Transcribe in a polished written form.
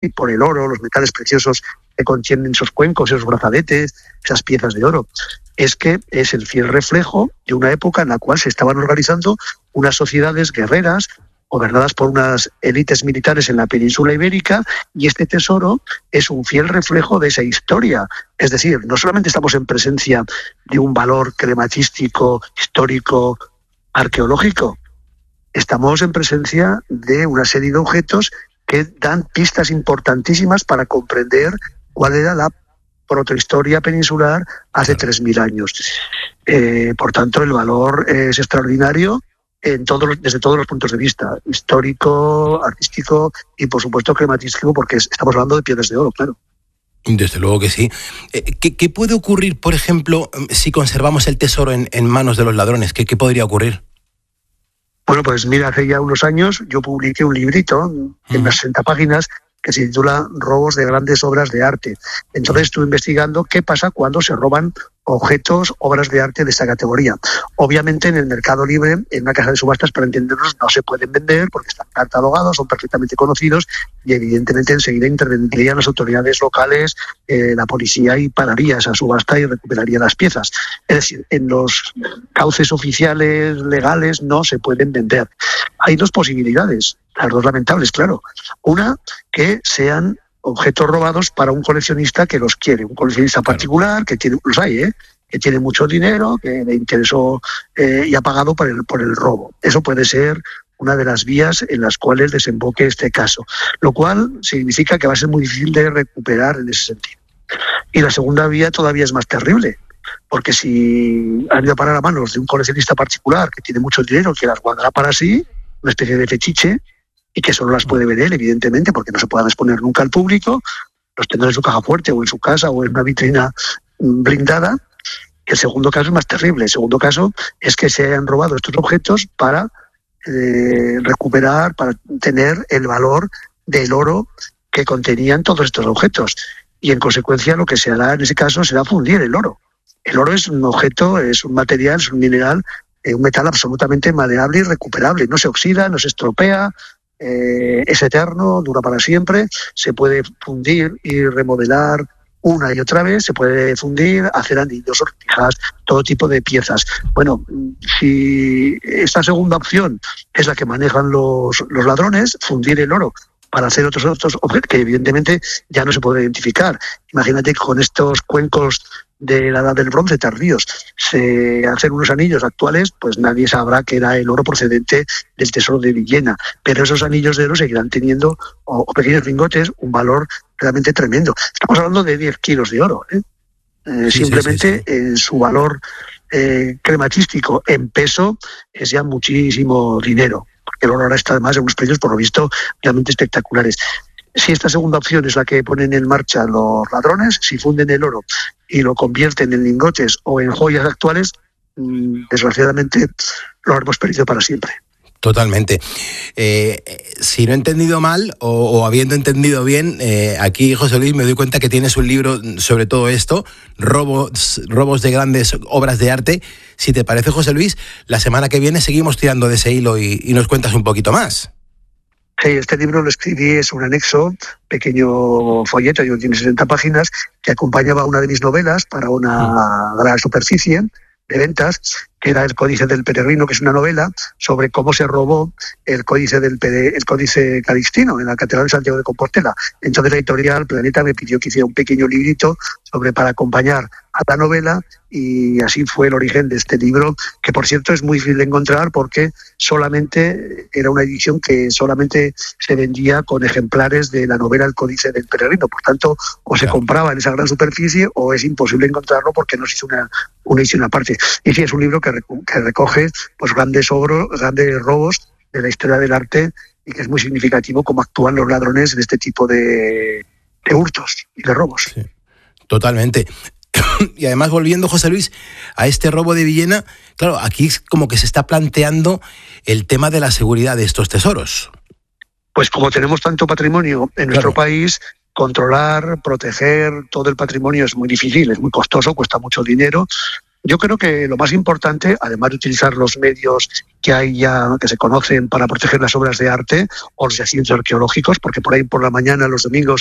por el oro, los metales preciosos que contienen esos cuencos, esos brazaletes, esas piezas de oro. Es que es el fiel reflejo de una época en la cual se estaban organizando unas sociedades guerreras gobernadas por unas élites militares en la península ibérica, y este tesoro es un fiel reflejo de esa historia. Es decir, no solamente estamos en presencia de un valor crematístico, histórico, arqueológico, estamos en presencia de una serie de objetos que dan pistas importantísimas para comprender cuál era la protohistoria peninsular hace 3.000 años. Por tanto, el valor es extraordinario desde todos los puntos de vista, histórico, artístico y, por supuesto, crematístico, porque estamos hablando de piedras de oro, claro. Desde luego que sí. ¿Qué puede ocurrir, por ejemplo, si conservamos el tesoro en manos de los ladrones? ¿Qué podría ocurrir? Bueno, pues mira, hace ya unos años yo publiqué un librito de unas 60 páginas que se titula Robos de grandes obras de arte. Entonces estuve investigando qué pasa cuando se roban objetos, obras de arte de esta categoría. Obviamente en el mercado libre, en una casa de subastas, para entendernos, no se pueden vender porque están catalogados, son perfectamente conocidos y evidentemente enseguida intervendrían las autoridades locales, la policía, y pararía esa subasta y recuperaría las piezas. Es decir, en los cauces oficiales legales no se pueden vender. Hay dos posibilidades, las dos lamentables, claro. Una, que sean objetos robados para un coleccionista que los quiere, un coleccionista particular, que tiene, los hay, que tiene mucho dinero, que le interesó y ha pagado por el robo. Eso puede ser una de las vías en las cuales desemboque este caso, lo cual significa que va a ser muy difícil de recuperar en ese sentido. Y la segunda vía todavía es más terrible, porque si han ido a parar a manos de un coleccionista particular que tiene mucho dinero, que las guardará para sí, una especie de fetiche, y que solo las puede ver él, evidentemente, porque no se puedan exponer nunca al público, los tendrá en su caja fuerte o en su casa o en una vitrina blindada. El segundo caso es más terrible. El segundo caso es que se hayan robado estos objetos para recuperar, para tener el valor del oro que contenían todos estos objetos. Y en consecuencia lo que se hará en ese caso será fundir el oro. El oro es un objeto, es un material, es un mineral, un metal absolutamente maleable y recuperable. No se oxida, no se estropea, es eterno, dura para siempre, se puede fundir y remodelar una y otra vez, se puede fundir, hacer anillos, sortijas, todo tipo de piezas. Bueno, si esta segunda opción es la que manejan los ladrones, fundir el oro para hacer otros objetos que evidentemente ya no se puede identificar. Imagínate que con estos cuencos de la edad del bronce tardíos se hacen unos anillos actuales, pues nadie sabrá que era el oro procedente del tesoro de Villena, pero esos anillos de oro seguirán teniendo, o pequeños lingotes, un valor realmente tremendo. Estamos hablando de 10 kilos de oro, simplemente en su valor crematístico en peso es ya muchísimo dinero, porque el oro ahora está además en unos precios, por lo visto, realmente espectaculares. Si esta segunda opción es la que ponen en marcha los ladrones, si funden el oro y lo convierten en lingotes o en joyas actuales, desgraciadamente lo hemos perdido para siempre. Totalmente. Si no he entendido mal o habiendo entendido bien, aquí, José Luis, me doy cuenta que tienes un libro sobre todo esto, robos de grandes obras de arte. Si te parece, José Luis, la semana que viene seguimos tirando de ese hilo y nos cuentas un poquito más. Este libro lo escribí, es un anexo, pequeño folleto, tiene 60 páginas, que acompañaba una de mis novelas para una gran superficie de ventas, que era El Códice del Peregrino, que es una novela sobre cómo se robó el Códice Calixtino en la Catedral de Santiago de Compostela. Entonces la editorial Planeta me pidió que hiciera un pequeño librito para acompañar a la novela, y así fue el origen de este libro, que por cierto es muy difícil de encontrar porque solamente era una edición que solamente se vendía con ejemplares de la novela El Códice del Peregrino. Por tanto, o se compraba en esa gran superficie o es imposible encontrarlo porque no se hizo una edición aparte. Y sí, es un libro que recoge pues grandes robos de la historia del arte, y que es muy significativo cómo actúan los ladrones en este tipo de hurtos y de robos. Sí, totalmente. Y además, volviendo, José Luis, a este robo de Villena, claro, aquí es como que se está planteando el tema de la seguridad de estos tesoros. Pues como tenemos tanto patrimonio en nuestro país, controlar, proteger todo el patrimonio es muy difícil, es muy costoso, cuesta mucho dinero. Yo creo que lo más importante, además de utilizar los medios que hay ya, que se conocen para proteger las obras de arte o los yacimientos arqueológicos, porque por ahí por la mañana, los domingos,